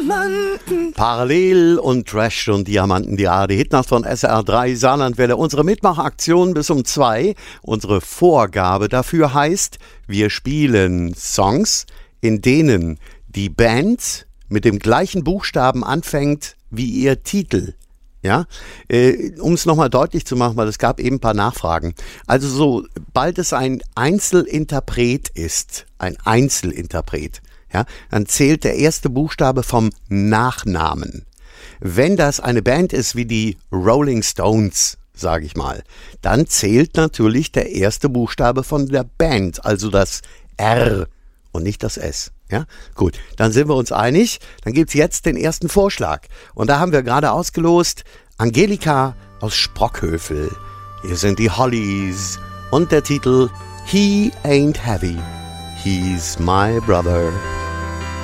Parallel und Trash und Diamanten, die Hitnacht von SR3 Saarlandwelle. Unsere Mitmachaktion bis um 2. Unsere Vorgabe dafür heißt, wir spielen Songs, in denen die Band mit dem gleichen Buchstaben anfängt wie ihr Titel. Ja, um es nochmal deutlich zu machen, weil es gab eben ein paar Nachfragen. Also sobald es ein Einzelinterpret ist, ja, dann zählt der erste Buchstabe vom Nachnamen. Wenn das eine Band ist wie die Rolling Stones, sage ich mal, dann zählt natürlich der erste Buchstabe von der Band, also das R und nicht das S. Ja, gut, dann sind wir uns einig. Dann gibt's jetzt den ersten Vorschlag. Und da haben wir gerade ausgelost Angelika aus Sprockhövel. Hier sind die Hollies und der Titel He Ain't Heavy, He's My Brother.